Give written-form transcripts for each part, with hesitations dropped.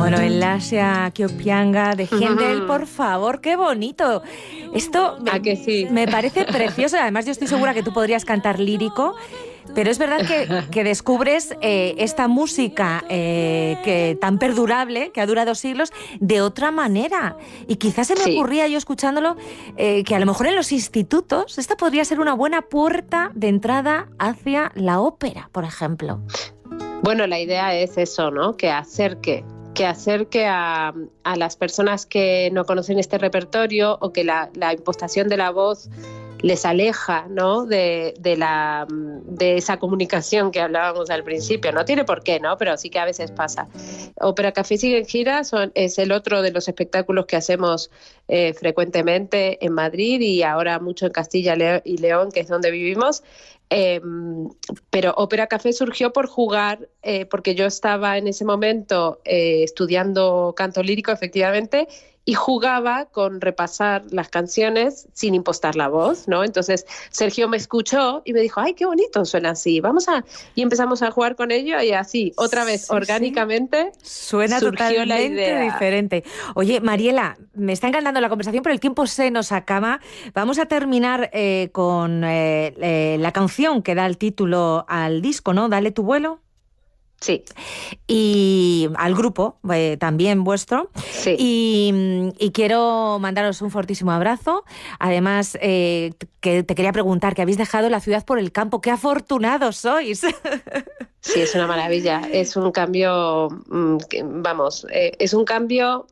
Bueno, el Asia Kyopianga de Händel, por favor, qué bonito. Esto que sí? Me parece precioso. Además, yo estoy segura que tú podrías cantar lírico, pero es verdad que descubres esta música que tan perdurable, que ha durado siglos, de otra manera. Y quizás se me ocurría yo escuchándolo que a lo mejor en los institutos esta podría ser una buena puerta de entrada hacia la ópera, por ejemplo. Bueno, la idea es eso, ¿no? Que acerque a las personas que no conocen este repertorio o que la impostación de la voz les aleja, ¿no? de esa comunicación que hablábamos al principio. No tiene por qué, ¿no? Pero sí que a veces pasa. Ópera Café sigue en gira, es el otro de los espectáculos que hacemos frecuentemente en Madrid y ahora mucho en Castilla y León, que es donde vivimos. Pero Ópera Café surgió por jugar, porque yo estaba en ese momento estudiando canto lírico, efectivamente, y jugaba con repasar las canciones sin impostar la voz, ¿no? Entonces Sergio me escuchó y me dijo, ¡ay, qué bonito suena así! Y empezamos a jugar con ello y así, otra vez, orgánicamente, suena surgió la totalmente idea. Diferente. Oye, Mariela, me está encantando la conversación, pero el tiempo se nos acaba. Vamos a terminar con la canción que da el título al disco, ¿no? Dale tu vuelo. Sí. Y al grupo, también vuestro. Sí. Y quiero mandaros un fortísimo abrazo. Además, que te quería preguntar, que habéis dejado la ciudad por el campo. ¡Qué afortunados sois! Sí, es una maravilla. Es un cambio, es un cambio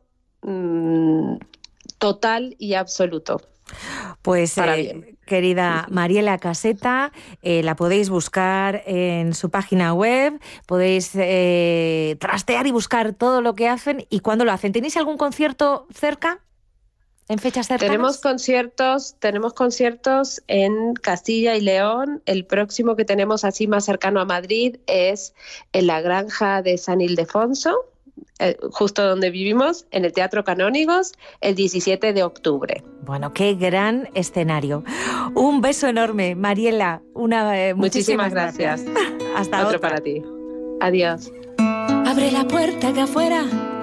total y absoluto. Pues querida Mariela Caseta, la podéis buscar en su página web, podéis trastear y buscar todo lo que hacen y cuándo lo hacen. ¿Tenéis algún concierto cerca? ¿En fechas cercanas? Tenemos conciertos en Castilla y León. El próximo que tenemos así más cercano a Madrid es en la Granja de San Ildefonso, justo donde vivimos, en el Teatro Canónigos, el 17 de octubre. Bueno, qué gran escenario. Un beso enorme, Mariela. Muchísimas gracias. Hasta Otro otra. para ti. Adiós. Abre la puerta que afuera